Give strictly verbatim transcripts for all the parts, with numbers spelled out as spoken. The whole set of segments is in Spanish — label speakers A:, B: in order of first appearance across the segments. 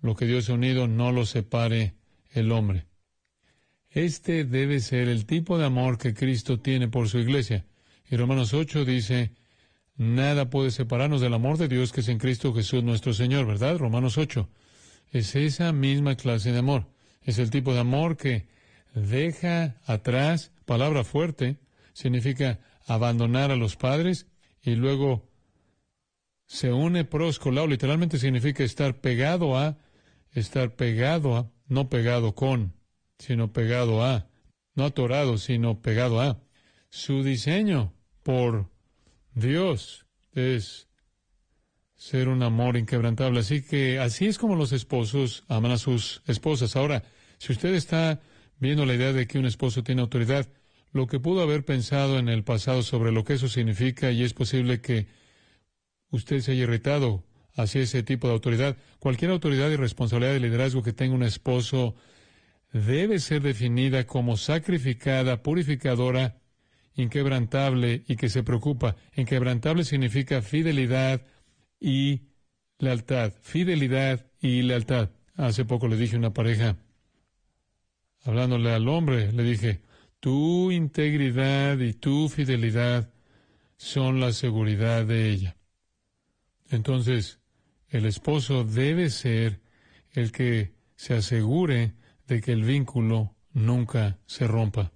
A: Lo que Dios ha unido no lo separe el hombre. Este debe ser el tipo de amor que Cristo tiene por su iglesia. Y Romanos ocho dice, nada puede separarnos del amor de Dios que es en Cristo Jesús nuestro Señor, ¿verdad? Romanos ocho. Es esa misma clase de amor. Es el tipo de amor que deja atrás, palabra fuerte, significa abandonar a los padres y luego se une proscolao, literalmente significa estar pegado a, estar pegado a, no pegado con, sino pegado a, no atorado, sino pegado a. Su diseño por Dios es ser un amor inquebrantable. Así que así es como los esposos aman a sus esposas. Ahora, si usted está viendo la idea de que un esposo tiene autoridad, lo que pudo haber pensado en el pasado sobre lo que eso significa, y es posible que usted se haya irritado hacia ese tipo de autoridad. Cualquier autoridad y responsabilidad de liderazgo que tenga un esposo debe ser definida como sacrificada, purificadora, inquebrantable y que se preocupa. Inquebrantable significa fidelidad y lealtad. Fidelidad y lealtad. Hace poco le dije a una pareja, hablándole al hombre, le dije, tu integridad y tu fidelidad son la seguridad de ella. Entonces, el esposo debe ser el que se asegure de que el vínculo nunca se rompa.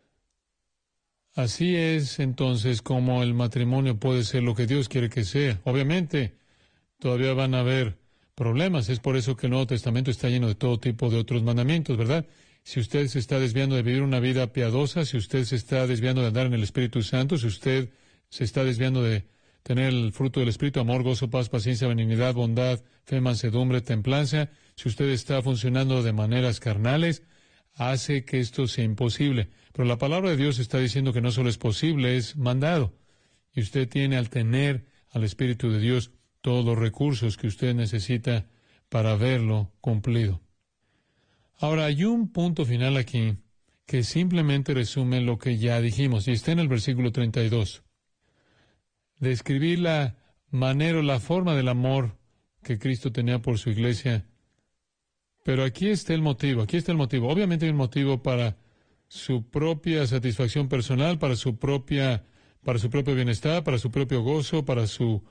A: Así es, entonces, como el matrimonio puede ser lo que Dios quiere que sea. Obviamente, todavía van a haber problemas. Es por eso que el Nuevo Testamento está lleno de todo tipo de otros mandamientos, ¿verdad? Si usted se está desviando de vivir una vida piadosa, si usted se está desviando de andar en el Espíritu Santo, si usted se está desviando de tener el fruto del Espíritu, amor, gozo, paz, paciencia, benignidad, bondad, fe, mansedumbre, templanza, si usted está funcionando de maneras carnales, hace que esto sea imposible. Pero la palabra de Dios está diciendo que no solo es posible, es mandado. Y usted tiene, al tener al Espíritu de Dios, todos los recursos que usted necesita para verlo cumplido. Ahora, hay un punto final aquí que simplemente resume lo que ya dijimos, y está en el versículo treinta y dos. Describir la manera, la forma del amor que Cristo tenía por su iglesia. Pero aquí está el motivo, aquí está el motivo. Obviamente hay un motivo para su propia satisfacción personal, para su propia, para su propio bienestar, para su propio gozo, para su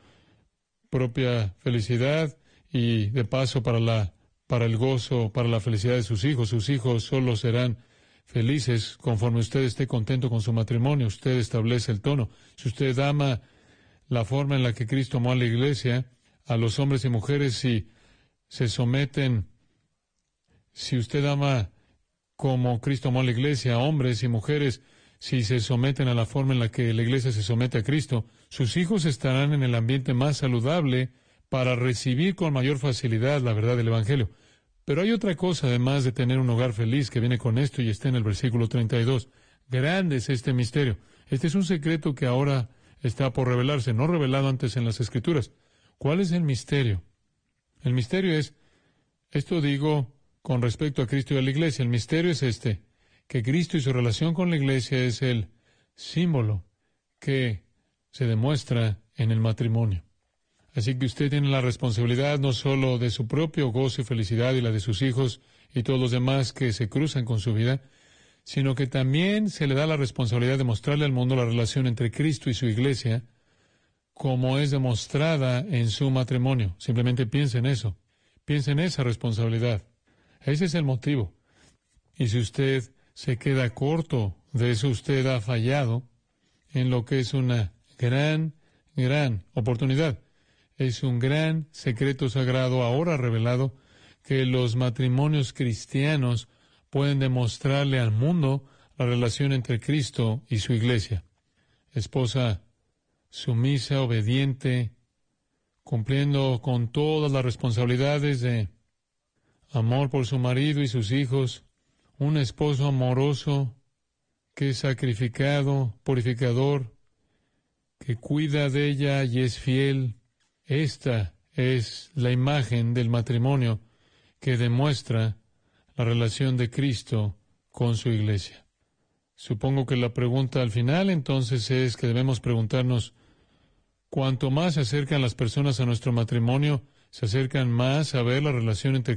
A: propia felicidad y de paso para la, para el gozo, para la felicidad de sus hijos. Sus hijos solo serán felices conforme usted esté contento con su matrimonio. Usted establece el tono. Si usted ama la forma en la que Cristo amó a la iglesia, a los hombres y mujeres, si se someten, si usted ama como Cristo amó a la iglesia, hombres y mujeres, si se someten a la forma en la que la iglesia se somete a Cristo, sus hijos estarán en el ambiente más saludable para recibir con mayor facilidad la verdad del Evangelio. Pero hay otra cosa, además de tener un hogar feliz, que viene con esto y está en el versículo treinta y dos. Grande es este misterio. Este es un secreto que ahora está por revelarse, no revelado antes en las Escrituras. ¿Cuál es el misterio? El misterio es, esto digo con respecto a Cristo y a la iglesia, el misterio es este, que Cristo y su relación con la iglesia es el símbolo que se demuestra en el matrimonio. Así que usted tiene la responsabilidad no solo de su propio gozo y felicidad y la de sus hijos y todos los demás que se cruzan con su vida, sino que también se le da la responsabilidad de mostrarle al mundo la relación entre Cristo y su iglesia como es demostrada en su matrimonio. Simplemente piense en eso. Piense en esa responsabilidad. Ese es el motivo. Y si usted se queda corto de eso, usted ha fallado en lo que es una gran, gran oportunidad. Es un gran secreto sagrado ahora revelado que los matrimonios cristianos pueden demostrarle al mundo la relación entre Cristo y su iglesia. Esposa sumisa, obediente, cumpliendo con todas las responsabilidades de amor por su marido y sus hijos, un esposo amoroso que es sacrificado, purificador, que cuida de ella y es fiel. Esta es la imagen del matrimonio que demuestra la relación de Cristo con su iglesia. Supongo que la pregunta al final entonces es que debemos preguntarnos, cuanto más se acercan las personas a nuestro matrimonio, se acercan más a ver la relación entre